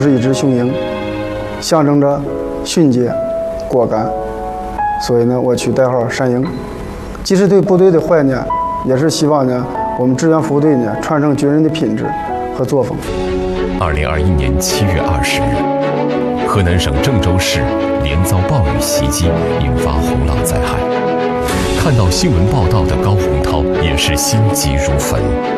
是一只雄鹰，象征着迅捷、果敢，所以呢，我取代号山鹰。既是对部队的怀念，也是希望呢，我们志愿服务队呢传承军人的品质和作风。 2021年7月20日，河南省郑州市连遭暴雨袭击，引发洪涝灾害。看到新闻报道的高洪涛也是心急如焚。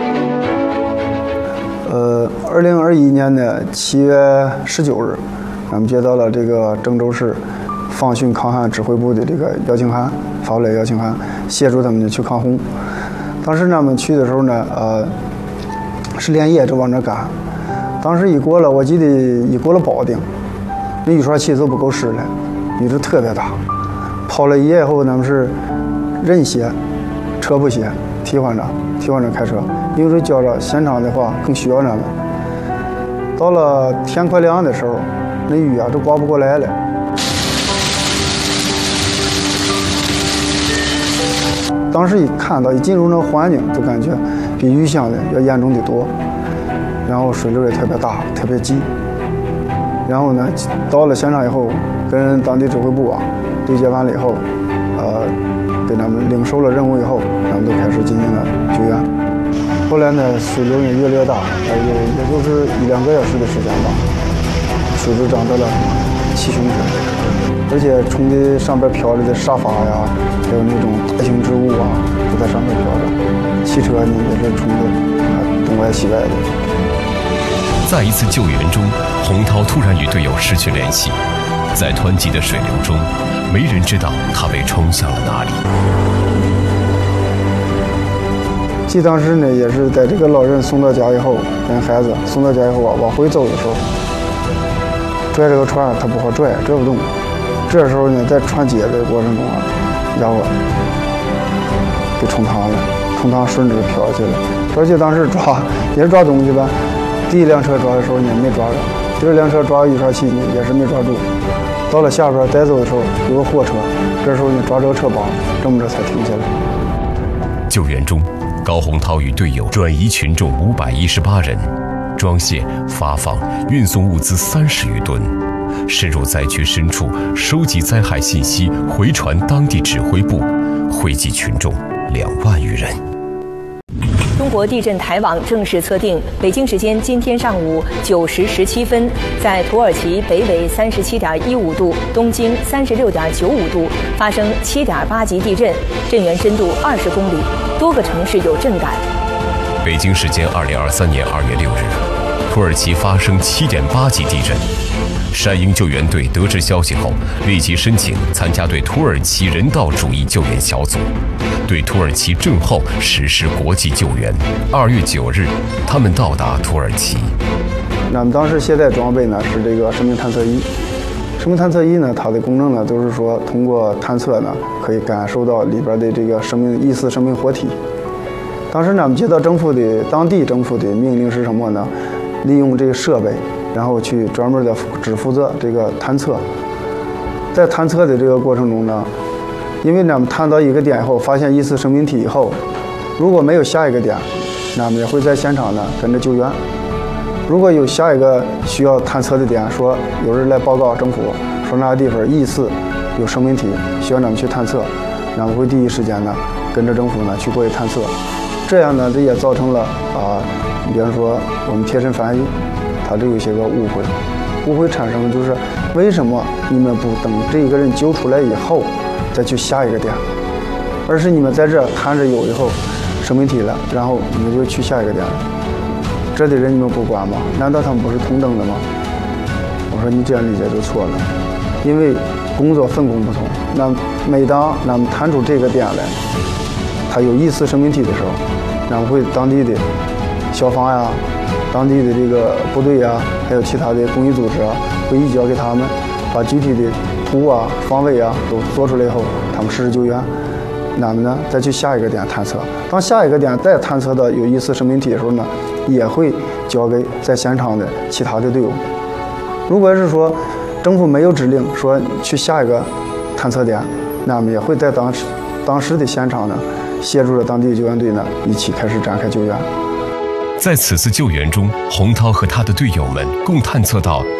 2021年的7月19日，我们接到了这个郑州市防汛抗旱指挥部的这个邀请函，发过来邀请函，协助他们去抗洪。当时呢，我们去的时候呢，是连夜就往那赶。当时我记得一过了保定，那雨刷器都不够使了，雨是特别大。跑了一夜以后，咱们是人歇，车不歇，替换着开车，因为这觉着现场的话更需要咱们。到了天快亮的时候，那雨啊都刮不过来了。当时一进入那个环境，就感觉比预想的要严重的多，然后水流也特别大，特别急。然后呢，到了现场以后，跟当地指挥部对接完了以后，给他们领受了任务以后，咱们都开始进行了救援。后来呢，水流也越来越大，也就是1-2个小时的时间吧，水质涨到了7胸深，而且冲的上边飘着的沙发呀，还有那种大型植物都在上面飘着，汽车呢也是冲的东歪西歪的。 在一次救援中，洪涛突然与队友失去联系，在湍急的水流中，没人知道他被冲向了哪里。 记当时呢，也是在这个老人送到家以后，跟孩子送到家以后往回走的时候，拽这个船他不好拽不动。这时候呢，在穿接的过程中家伙给冲塌了，冲塌顺着就飘下去了。而且当时也是抓东西吧，第一辆车抓的时候呢没抓着，第二辆车抓雨刷器呢也是没抓住。到了下边带走的时候有个货车，这时候呢抓这个车把，这么着才停下来。 救援中，高洪涛与队友转移群众518人，装卸、发放、运送物资30余吨，深入灾区深处收集灾害信息，回传当地指挥部，惠及群众2万余人。 中国地震台网正式测定，北京时间今天上午9时17分，在土耳其北纬37.15度、东经36.95度发生7.8级地震，震源深度20公里，多个城市有震感。 北京时间2023年2月6日，土耳其发生7.8级地震。山鹰救援队得知消息后，立即申请参加对土耳其人道主义救援小组，对土耳其震后实施国际救援。2月9日，他们到达土耳其。 咱们当时携带装备呢是这个生命探测仪。生命探测仪呢，它的功能呢都是说通过探测呢可以感受到里边的这个疑似生命活体。当时呢，我们接到当地政府的命令是什么呢？利用这个设备，然后去专门的只负责这个探测。在探测的这个过程中呢，因为咱们探到一个点以后，发现疑似生命体以后，如果没有下一个点，咱们也会在现场呢跟着救援。如果有下一个需要探测的点，说有人来报告政府，说那个地方疑似有生命体，需要咱们去探测，咱们会第一时间呢跟着政府呢去过去探测。这样呢，这也造成了比方说我们贴身翻译，它这有一些个误会产生就是为什么你们不等这一个人救出来以后再去下一个点，而是你们在这看着有以后生命体了，然后你们就去下一个点，这的人你们不管吗？难道他们不是同等的吗？我说你这样理解就错了，因为工作分工不同。那每当咱们探出这个点来，它有疑似生命体的时候，咱们会当地的消防呀、当地的这个部队呀，还有其他的公益组织会移交给他们，把具体的图方位都做出来以后，他们实施救援。咱们呢再去下一个点探测，当下一个点再探测到有疑似生命体的时候呢，也会交给在现场的其他的队伍。如果是说政府没有指令说去下一个探测点，那么也会在当时的现场呢，协助了当地救援队呢一起开始展开救援。 在此次救援中，洪涛和他的队友们共探测到